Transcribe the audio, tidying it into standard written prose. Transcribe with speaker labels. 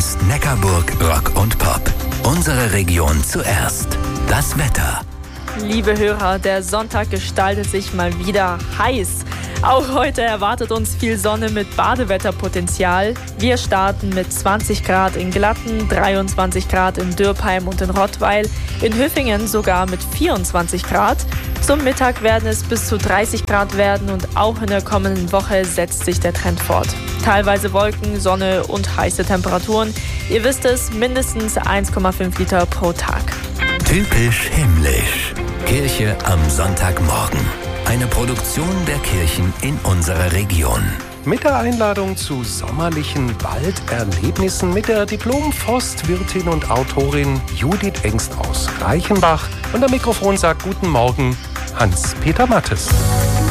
Speaker 1: uns Neckarburg Rock und Pop. Unsere Region zuerst. Das Wetter.
Speaker 2: Liebe Hörer, der Sonntag gestaltet sich mal wieder heiß. Auch heute erwartet uns viel Sonne mit Badewetterpotenzial. Wir starten mit 20 Grad in Glatten, 23 Grad in Dürpheim und in Rottweil, in Hüffingen sogar mit 24 Grad. Zum Mittag werden es bis zu 30 Grad werden und auch in der kommenden Woche setzt sich der Trend fort. Teilweise Wolken, Sonne und heiße Temperaturen. Ihr wisst es, mindestens 1,5 Liter pro Tag.
Speaker 1: Typisch himmlisch. Kirche am Sonntagmorgen. Eine Produktion der Kirchen in unserer Region.
Speaker 3: Mit der Einladung zu sommerlichen Walderlebnissen mit der Diplom-Forstwirtin und Autorin Judith Engst aus Reichenbach. Und am Mikrofon sagt Guten Morgen Hans-Peter Mattes.